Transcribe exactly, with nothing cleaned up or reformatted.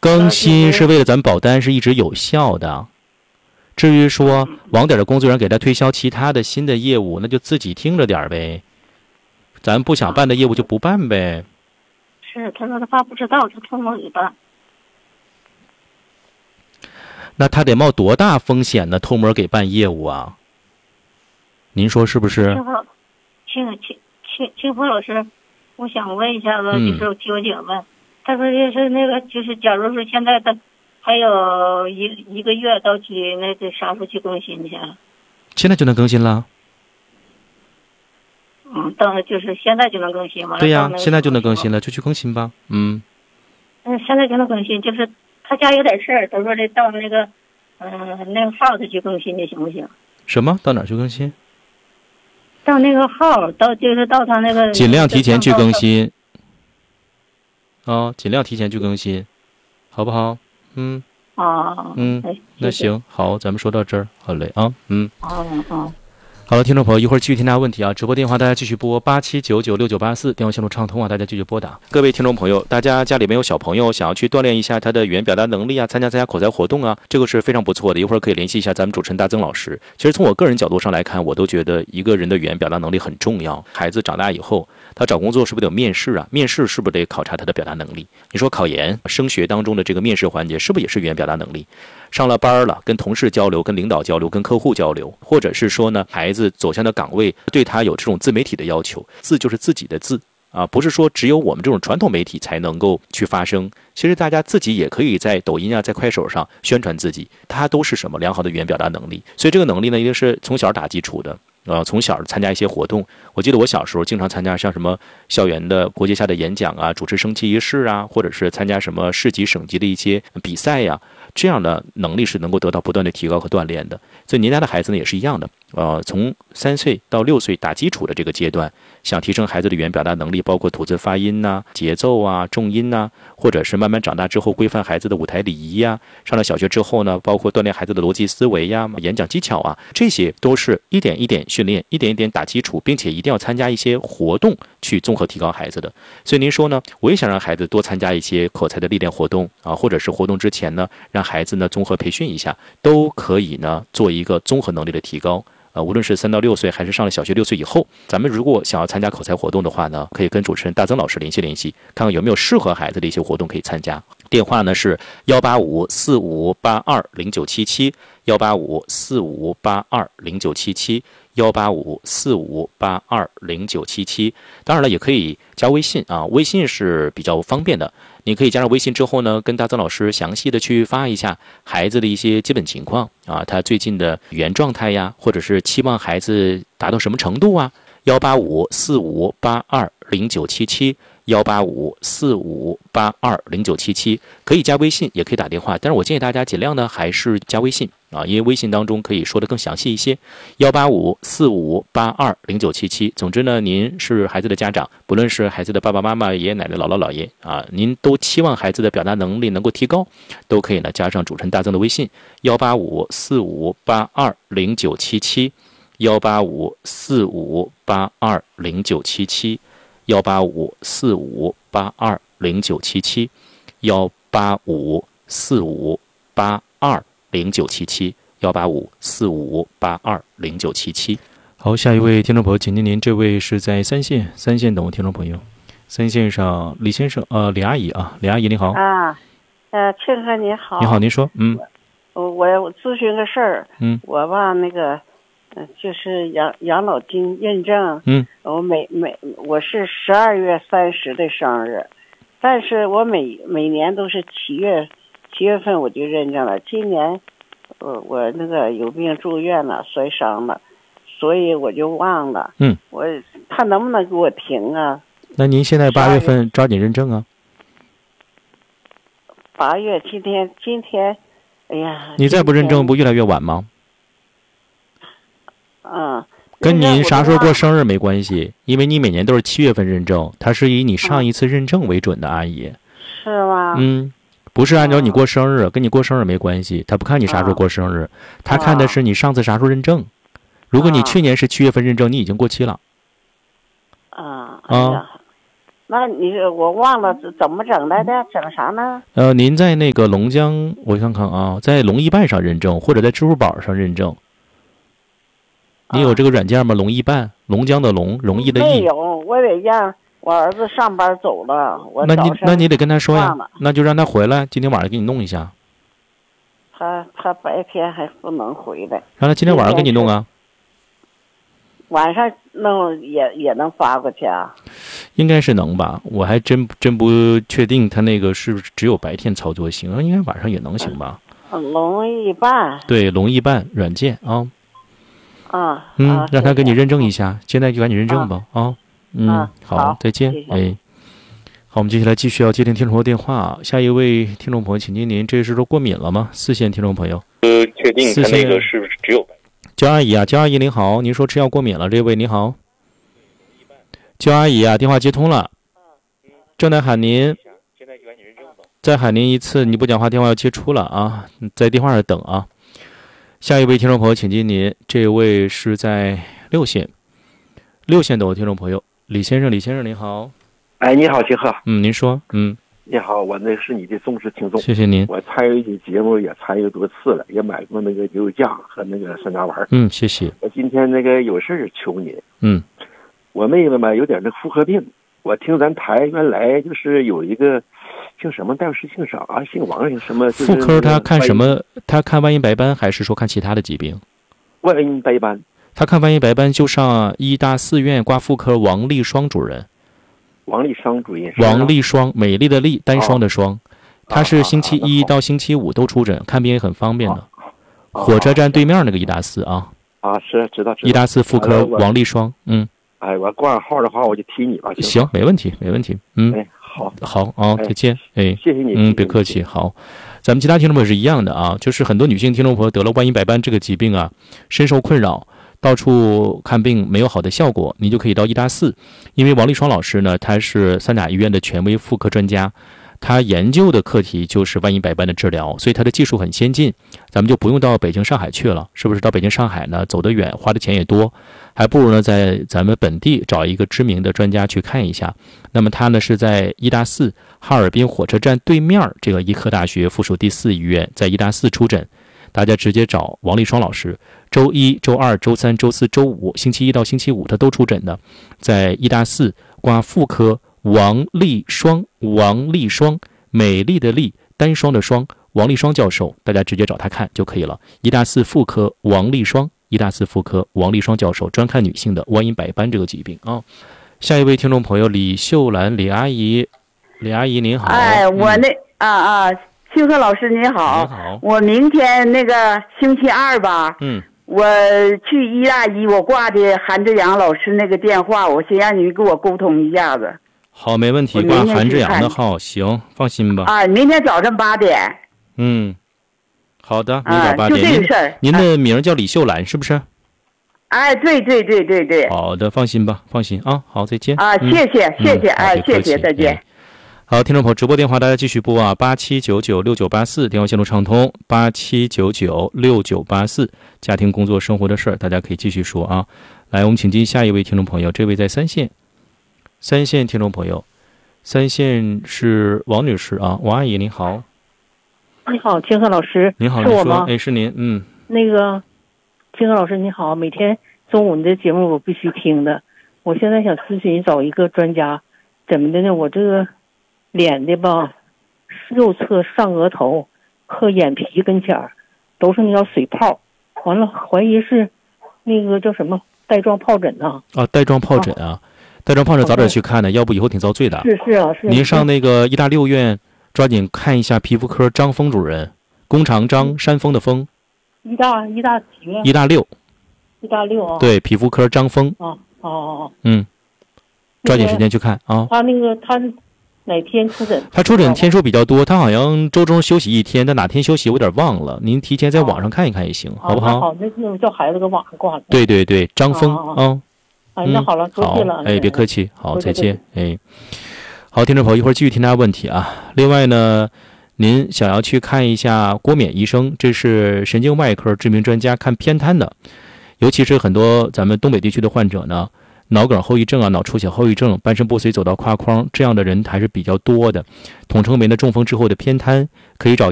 更新是为了咱们保单是一直有效的。至于说网点的工作人员给他推销其他的新的业务，那就自己听着点呗。咱不想办的业务就不办呗。 是，他说他爸不知道，他偷摸给办。 那他得冒多大风险呢？偷摸给办业务啊？您说是不是？ 青青青青福老师，我想问一下子，就是替我姐问，他说就是那个，就是假如说现在的还有一一个月到期，那得啥时候去更新去？ 现在就能更新了。 嗯，等就是现在就能更新吗？ 对呀，现在就能更新了，就去更新吧。嗯。 嗯，现在就能更新，就是他家有点事儿，他说得到那个，嗯、呃，那个号他去更新去，行不行？ 什么？到哪儿去更新？ 到那个号，到就是到他那个。 尽量提前去更新。哦，尽量提前去更新，好不好？嗯。 啊。 嗯，那行，好，咱们说到这儿，好嘞啊，嗯。 哦哦。 好了，听众朋友，一会儿继续听大家问题啊！直播电话大家继续拨八七九九六九八四，电话线路畅通啊，大家继续拨打。各位听众朋友，大家家里面有小朋友，想要去锻炼一下他的语言表达能力啊，参加参加口才活动啊，这个是非常不错的。一会儿可以联系一下咱们主持人大曾老师。其实从我个人角度上来看，我都觉得一个人的语言表达能力很重要。孩子长大以后，他找工作是不是得有面试啊？面试是不是得考察他的表达能力？你说考研、升学当中的这个面试环节，是不是也是语言表达能力？上了班了，跟同事交流，跟领导交流，跟客户交流，或者是说呢，孩子走向的岗位对他有这种自媒体的要求，字就是自己的字啊，不是说只有我们这种传统媒体才能够去发声。其实大家自己也可以在抖音啊，在快手上宣传自己，它都是什么良好的语言表达能力。所以这个能力呢，一定是从小打基础的。呃，从小参加一些活动，我记得我小时候经常参加像什么校园的国际下的演讲啊，主持升旗仪式啊，或者是参加什么市级省级的一些比赛呀、啊，这样的能力是能够得到不断的提高和锻炼的。所以您家的孩子呢也是一样的，呃，从三岁到六岁打基础的这个阶段，想提升孩子的语言表达能力，包括吐字发音呐、啊、节奏啊、重音呐、啊，或者是慢慢长大之后规范孩子的舞台礼仪呀、啊，上了小学之后呢，包括锻炼孩子的逻辑思维呀、演讲技巧啊，这些都是一点一点训练，一点一点打基础，并且一定要参加一些活动去综合提高孩子的。所以您说呢，我也想让孩子多参加一些口才的历练活动啊，或者是活动之前呢，让孩子呢综合培训一下，都可以呢做一个综合能力的提高。呃，无论是三到六岁，还是上了小学六岁以后，咱们如果想要参加口才活动的话呢，可以跟主持人大曾老师联系联系，看看有没有适合孩子的一些活动可以参加。电话呢是幺八五四五八二零九七七，幺八五四五八二零九七七，幺八五四五八二零九七七。当然了，也可以加微信啊，微信是比较方便的。你可以加上微信之后呢，跟大曾老师详细的去发一下孩子的一些基本情况啊，他最近的语言状态呀，或者是期望孩子达到什么程度啊。幺八五四五八二零九七七，幺八五四五八二零九七七，可以加微信，也可以打电话，但是我建议大家尽量呢还是加微信啊，因为微信当中可以说的更详细一些。幺八五四五八二零九七七，总之呢，您是孩子的家长，不论是孩子的爸爸妈妈、爷爷奶奶、姥姥姥爷啊，您都期望孩子的表达能力能够提高，都可以呢加上主持人大曾的微信幺八五四五八二零九七七，幺八五四五八二零九七七，幺八五四五八二零九七七，幺八五四五八二零九七七，幺八五四五八二零九七七。好，下一位听众朋友，请您，您这位是在三线，三线等听众朋友，三线上李先生，呃，李阿姨啊，李阿姨你好。 啊，呃，庆哥你好。 你好，您说，嗯， 我我咨询个事儿， 嗯， 我吧那个。嗯，就是养养老金认证， 嗯， 我每每我是十二月三十的生日，但是我每每年都是七月七月份我就认证了。今年，呃，我那个有病住院了，摔伤了，所以我就忘了。 嗯， 我他能不能给我停啊？ 那您现在八月份抓紧认证啊？ 八月今天今天，哎呀， 你再不认证，不越来越晚吗？ 嗯， 跟您啥时候过生日没关系，因为你每年都是七月份认证，它是以你上一次认证为准的，阿姨。 是吗？ 嗯，不是按照你过生日，跟你过生日没关系，他不看你啥时候过生日，他看的是你上次啥时候认证。如果你去年是七月份认证，你已经过期了。 啊啊， 那你我忘了怎么整来的，整啥呢？ 呃，您在那个龙江，我看看啊，在龙易办上认证，或者在支付宝上认证。你有这个软件吗？龙易办，龙江的龙，容易的易。 没有，我得让我儿子上班走了，我那你那你得跟他说呀， 了那就让他回来，今天晚上给你弄一下。 他他白天还不能回来， 让他今天晚上给你弄啊。 晚上弄也也能发过去啊？ 应该是能吧，我还真真不确定他那个是不是只有白天操作行，应该晚上也能行吧？ 龙易办， 对，龙易办软件啊。 啊， 嗯， 啊让他给你认证一下，现在就赶紧认证吧啊。嗯， 啊好， 好再见。 谢谢哎，好，我们接下来继续要接听听众朋友电话。下一位听众朋友，请接您，这是都过敏了吗？四线听众朋友， 呃，确定他那个是不是只有？ 焦阿姨啊，焦阿姨您好，您说吃药过敏了，这位你好。焦阿姨啊，电话接通了，正在喊您，再喊您一次，你不讲话电话要接出了啊，在电话上等啊。下一位听众朋友，请接您，这位是在六线，六线的听众朋友李先生，李先生您好。 哎，你好，金鹤。 嗯，您说，嗯， 你好，我那是你的忠实听众， 谢谢您。 我参与你节目也参与多次了，也买过那个牛肉酱和那个酸炸丸。 嗯，谢谢。 我今天那个有事儿求您。 嗯， 我妹妹嘛有点那妇科病，我听咱台原来就是有一个姓什么，但是姓啥，姓王姓什么？ 妇科他看什么？他看万一白斑还是说看其他的疾病？ 万一白斑。 他看万一白斑就上医大四院挂妇科王丽双主任。 王丽双主任。 王丽双，美丽的丽，单双的双。他是星期一到星期五都出诊，看病也很方便的。火车站对面那个医大四啊。 啊，是知道知道。 医大四妇科王丽双，嗯。 哎，我挂上号的话，我就提你吧。 行，没问题，没问题。嗯， 哎，好， 好啊，再见。哎， 谢谢你。 嗯，别客气。好，咱们其他听众朋友是一样的啊，就是很多女性听众朋友得了万一白斑这个疾病啊，深受困扰。到处看病没有好的效果，你就可以到医大四，因为王丽双老师呢，他是三甲医院的权威妇科专家，他研究的课题就是万一白斑的治疗，所以他的技术很先进，咱们就不用到北京、上海去了，是不是？到北京、上海呢，走得远，花的钱也多，还不如呢在咱们本地找一个知名的专家去看一下。那么他呢是在医大四哈尔滨火车站对面这个医科大学附属第四医院，在医大四出诊。大家直接找王丽双老师，周一、周二、周三、周四、周五，星期一到星期五他都出诊的，在医大四挂妇科王丽双，王丽双，美丽的丽，单双的双，王丽双教授，大家直接找他看就可以了。医大四妇科王丽双，医大四妇科王丽双教授，专看女性的万因白斑这个疾病啊。下一位听众朋友李秀兰，李阿姨，李阿姨您好。 哎，我那、 嗯、 啊啊。庆贺老师你好， 你好， 我明天那个星期二吧， 嗯， 我去医大一，我挂的韩志阳老师那个电话，我先让你给我沟通一下子。 好，没问题，挂韩志阳的号，行，放心吧。 啊，明天早上八点。 嗯，好的，明早八点。 啊、就这个事儿。 您的名叫李秀兰是不是？ 哎，对对对对对。 好的，放心吧，放心啊。好，再见。 啊，谢谢、嗯、谢谢，哎，谢谢，再见。 哎好，听众朋友，直播电话大家继续拨啊，八七九九六九八四，电话线路畅通，八七九九六九八四，家庭、工作、生活的事儿，大家可以继续说啊。来，我们请进下一位听众朋友，这位在三线，三线听众朋友，三线是王女士啊，王阿姨您好。 你好，清河老师， 您好， 是我吗？ 哎，是您，嗯。 那个，清河老师你好，每天中午你的节目我必须听的，我现在想咨询找一个专家，怎么的呢？我这个。脸的吧，右侧上额头和眼皮跟前儿都是那叫水泡，完了怀疑是那个叫什么带状疱疹啊。 啊，带状疱疹啊，啊带状疱疹早点去看呢，要不以后挺遭罪的。 是是啊，是。 您上那个医大六院，抓紧看一下皮肤科张峰主任，弓长张，山峰的峰。 医大医大几院？ 医大六。 医大六啊。 对，皮肤科张峰。 哦哦哦。 嗯，抓紧时间去看啊。 他那个他。哪天出诊？ 他出诊天数比较多，他好像周中休息一天，但哪天休息我有点忘了。您提前在网上看一看也行， 哦、 好不好？ 好，那那叫孩子搁网上挂的。 对对对，张峰啊。 哦、哎，那好了，多谢了。 哎，别客气，好，再见。哎，好，听众朋友，一会儿继续听大家问题啊。另外呢，您想要去看一下郭冕医生，这是神经外科知名专家，看偏瘫的，尤其是很多咱们东北地区的患者呢。 脑梗后遗症啊、脑出血后遗症、半身不遂走到胯框这样的人还是比较多的。统称为呢中风之后的偏瘫，可以找